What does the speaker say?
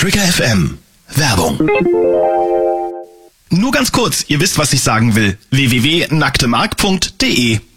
Trigger FM. Werbung. Nur ganz kurz, ihr wisst, was ich sagen will. www.nacktemark.de